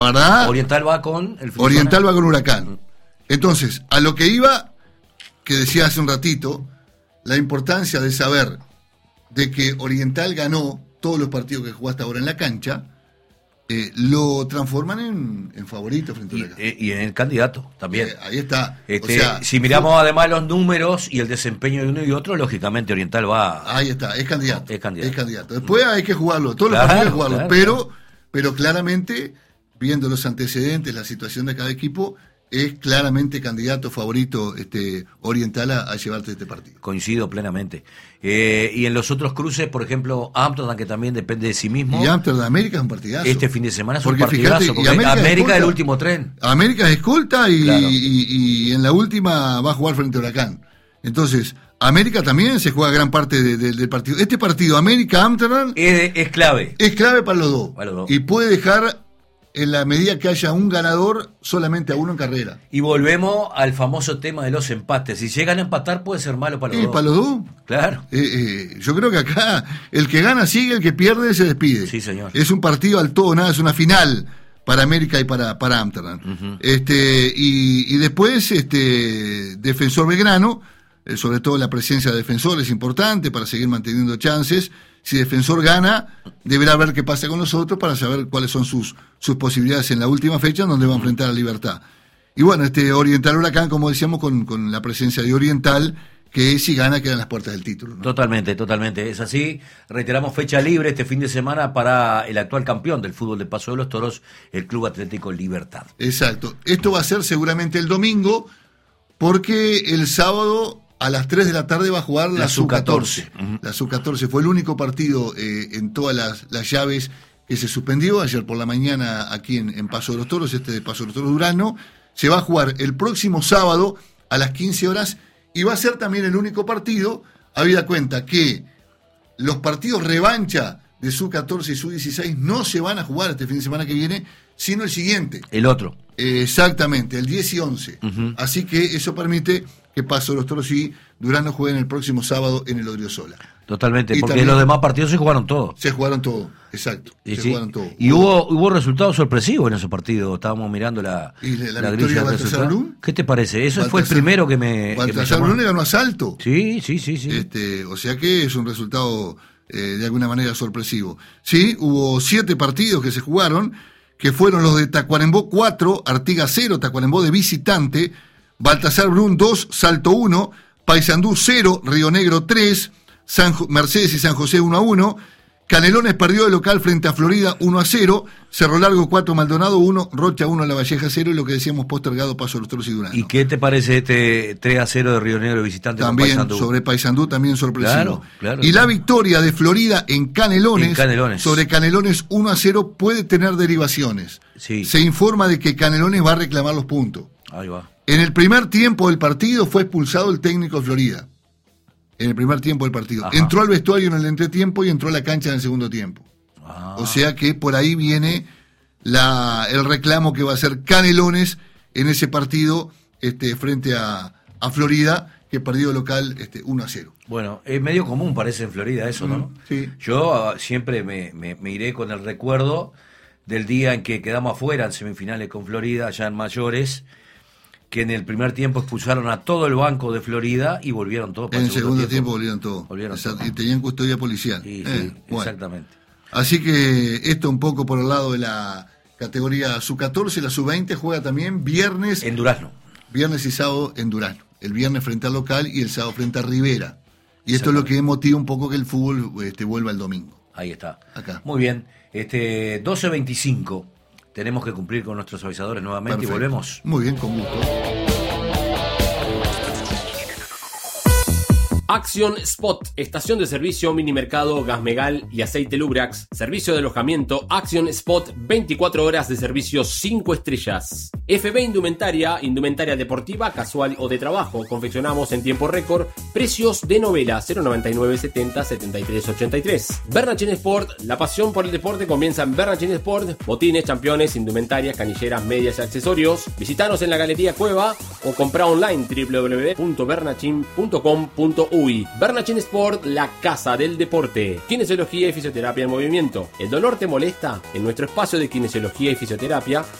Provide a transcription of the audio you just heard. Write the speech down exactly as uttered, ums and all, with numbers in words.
¿verdad? Oriental va con el Oriental va con Huracán. Entonces, a lo que iba, que decía hace un ratito, la importancia de saber de que Oriental ganó todos los partidos que jugó hasta ahora en la cancha, eh, lo transforman en, en favorito frente a Huracán. Y, y en el candidato también. Eh, ahí está. Este, o sea, si miramos fue... además los números y el desempeño de uno y otro, lógicamente Oriental va... Ahí está, es candidato. Es candidato. Es candidato. Después hay que jugarlo, todos claro, los partidos hay que jugarlo, claro, pero, claro. pero claramente, viendo los antecedentes, la situación de cada equipo, es claramente candidato favorito este Oriental a, a llevarte este partido. Coincido plenamente. Eh, y en los otros cruces, por ejemplo, Amsterdam, que también depende de sí mismo. Y Amsterdam América es un partidazo. Este fin de semana es porque un partidazo. Fíjate, porque América, América es el último tren. América es escolta y, claro. y, y, y en la última va a jugar frente a Huracán. Entonces, América también se juega gran parte de, de, del partido. Este partido, América-Amsterdam, es, es clave. Es clave para los dos. Para los dos. Y puede dejar, en la medida que haya un ganador, solamente a uno en carrera. Y volvemos al famoso tema de los empates. Si llegan a empatar, puede ser malo para los eh, dos. ¿Para los dos? Claro. Eh, eh, yo creo que acá el que gana sigue, el que pierde se despide. Sí, señor. Es un partido al todo, nada, es una final para América y para, para Amsterdam. Uh-huh. Este, y, y después, este, Defensor Belgrano, eh, sobre todo la presencia de Defensor es importante para seguir manteniendo chances. Si Defensor gana, deberá ver qué pasa con los otros para saber cuáles son sus, sus posibilidades en la última fecha, donde va a enfrentar a Libertad. Y bueno, este Oriental Huracán, como decíamos, con, con la presencia de Oriental, que si gana quedan las puertas del título, ¿no? Totalmente, totalmente. Es así. Reiteramos fecha libre este fin de semana para el actual campeón del fútbol de Paso de los Toros, el Club Atlético Libertad. Exacto. Esto va a ser seguramente el domingo, porque el sábado a las tres de la tarde va a jugar la, la sub catorce. Uh-huh. La sub catorce fue el único partido eh, en todas las, las llaves que se suspendió ayer por la mañana aquí en, en Paso de los Toros, este de Paso de los Toros Durazno. Se va a jugar el próximo sábado a las quince horas y va a ser también el único partido, habida cuenta que los partidos revancha de sub catorce y sub dieciséis no se van a jugar este fin de semana que viene, sino el siguiente. El otro. Eh, exactamente, el diez y once. Uh-huh. Así que eso permite que Paso de los Toros y Durazno jueguen el próximo sábado en el Odriozola. Totalmente, y porque los demás partidos se jugaron todos. Se jugaron todos, exacto. Y, se sí. jugaron todos. Y hubo hubo resultados sorpresivos en esos partidos. Estábamos mirando la, ¿Y la, la victoria grilla de Baltasar Brun? ¿Qué te parece? Eso Baltasar, fue el primero que me. Baltasar Brun le ganó a Salto. Sí, sí, sí, sí. Este, o sea que es un resultado eh, de alguna manera sorpresivo. Sí, hubo siete partidos que se jugaron, que fueron los de Tacuarembó cuatro, Artigas cero, Tacuarembó de visitante, Baltasar Brun dos, Salto uno, Paysandú cero, Río Negro tres, San jo- Mercedes y San José uno a uno, Canelones perdió de local frente a Florida uno a cero, Cerro Largo cuatro, Maldonado uno, Rocha uno, La Valleja cero, y lo que decíamos postergado Paso de los Toros y Durazno. ¿Y qué te parece este tres a cero de Río Negro visitante también con Paysandú? Sobre Paysandú también sorpresivo. Claro, claro, y claro. La victoria de Florida en Canelones, en Canelones sobre Canelones uno a cero puede tener derivaciones. Sí. Se informa de que Canelones va a reclamar los puntos. Ahí va. En el primer tiempo del partido fue expulsado el técnico de Florida. En el primer tiempo del partido. Ajá. Entró al vestuario en el entretiempo y entró a la cancha en el segundo tiempo. Ah. O sea que por ahí viene la, el reclamo que va a hacer Canelones en ese partido este, frente a, a Florida, que perdió local este, uno a cero. Bueno, es medio común parece en Florida eso, ¿no? Mm, sí. Yo uh, siempre me, me, me iré con el recuerdo del día en que quedamos afuera en semifinales con Florida, allá en mayores, que en el primer tiempo expulsaron a todo el banco de Florida y volvieron todos. En el segundo tiempo, tiempo volvieron todos. Volvieron Exacto, todos. Y tenían custodia policial. Sí, eh, sí, bueno. exactamente. Así que esto un poco por el lado de la categoría sub catorce, la sub veinte juega también viernes. En Durazno. Viernes y sábado en Durazno. El viernes frente al local y el sábado frente a Rivera. Y esto es lo que motiva un poco que el fútbol este, vuelva el domingo. Ahí está. Acá. Muy bien. Este, doce veinticinco. Tenemos que cumplir con nuestros avisadores nuevamente. Perfecto. Y volvemos. Muy bien, con gusto. Action Spot, estación de servicio, minimercado, Gasmegal y aceite Lubrax, servicio de alojamiento. Action Spot, veinticuatro horas de servicio cinco estrellas. F B Indumentaria, indumentaria deportiva, casual o de trabajo. Confeccionamos en tiempo récord. Precios de novela cero noventa y nueve setenta setenta y tres ochenta y tres. Bernachin Sport, la pasión por el deporte comienza en Bernachin Sport. Botines, championes, indumentarias, canilleras, medias y accesorios. Visítanos en la Galería Cueva o compra online w w w punto bernachin punto com punto u y. Bernachin Sport, la casa del deporte. Kinesiología y fisioterapia en movimiento. ¿El dolor te molesta? En nuestro espacio de kinesiología y fisioterapia